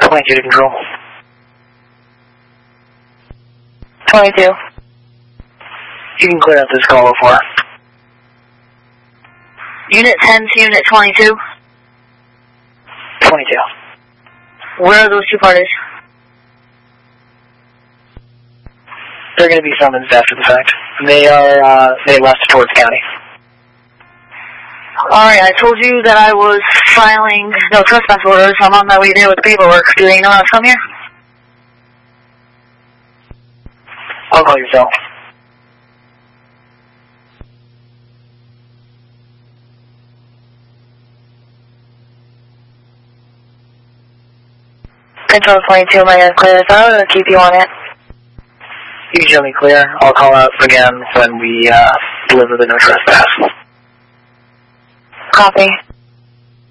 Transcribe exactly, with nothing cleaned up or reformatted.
twenty-two to control. twenty-two. You can clear out this call oh four. Unit ten to Unit twenty-two. twenty-two. Where are those two parties? They're going to be summoned after the fact. They are, uh, they left towards county. Alright, I told you that I was filing no trespass orders. I'm on my way there with the paperwork. Do they know how to come here? I'll call your cell. Control twenty-two, am I going to clear this out or keep you on it? You can show me clear. I'll call out again when we uh, deliver the no trespass. Copy.